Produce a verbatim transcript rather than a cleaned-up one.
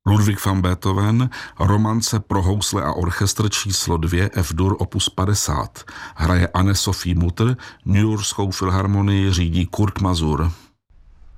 Ludwig van Beethoven, romance pro housle a orchestr číslo dvě F-dur opus padesát. Hraje Anne-Sophie Mutter, Newyorskou filharmonii řídí Kurt Masur.